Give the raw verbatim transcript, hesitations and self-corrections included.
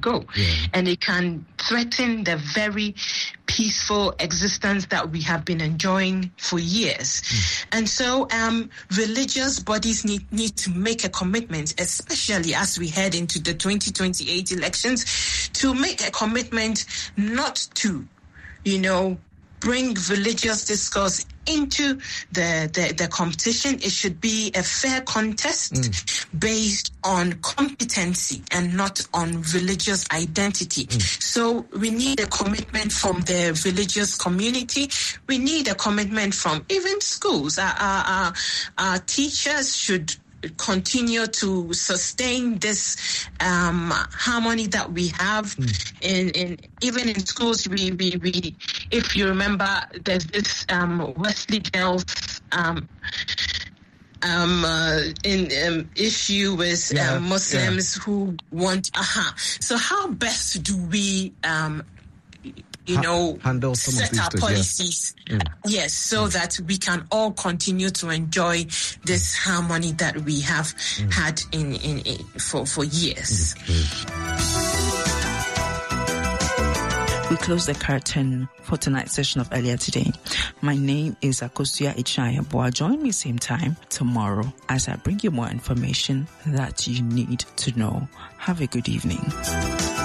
go. Yeah. And it can threaten the very peaceful existence that we have been enjoying for years. Mm. And so um, religious bodies need, need to make a commitment, especially as we head into the twenty twenty-eight elections, to make a commitment not to, you know, bring religious discourse into the, the, the competition. It should be a fair contest mm. based on competency and not on religious identity. Mm. So we need a commitment from the religious community. We need a commitment from even schools. Our, our, our, our teachers should continue to sustain this um, harmony that we have mm. in, in even in schools. We, we, we if you remember, there's this um, Wesley Girls um, um, uh, in um, issue with yeah, um, Muslims yeah. who want. Aha. Uh-huh. So how best do we um, you know, handle some set of our these policies, yes, mm. yes so mm. that we can all continue to enjoy this harmony that we have mm. had in, in, in for, for years. We close the curtain for tonight's session of Earlier Today. My name is Akosua Ichaya-Boa. Join me same time tomorrow as I bring you more information that you need to know. Have a good evening.